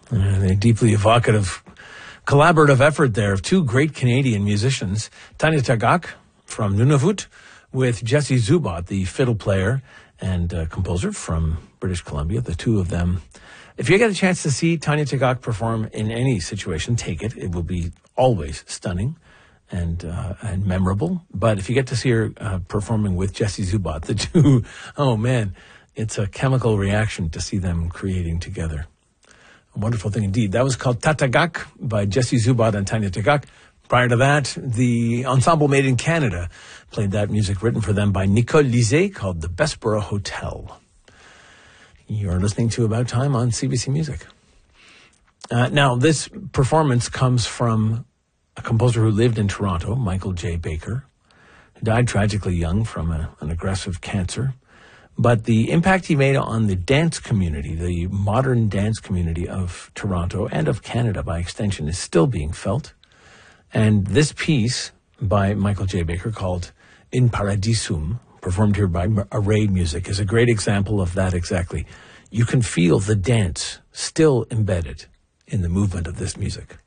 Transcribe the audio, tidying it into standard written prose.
And a deeply evocative collaborative effort there of two great Canadian musicians, Tanya Tagaq from Nunavut with Jesse Zubat, the fiddle player and composer from British Columbia, the two of them. If you get a chance to see Tanya Tagaq perform in any situation, take it. It will be always stunning and memorable. But if you get to see her performing with Jesse Zubat, the two, oh man, it's a chemical reaction to see them creating together. A wonderful thing indeed. That was called Tatagak by Jesse Zubat and Tanya Tagaq. Prior to that, the ensemble made in Canada played that music written for them by Nicole Lisée called The Bessborough Hotel. You're listening to About Time on CBC Music. Now, this performance comes from a composer who lived in Toronto, Michael J. Baker, who died tragically young from an aggressive cancer. But the impact he made on the dance community, the modern dance community of Toronto and of Canada by extension, is still being felt. And this piece by Michael J. Baker called In Paradisum, performed here by Array Music, is a great example of that exactly. You can feel the dance still embedded in the movement of this music.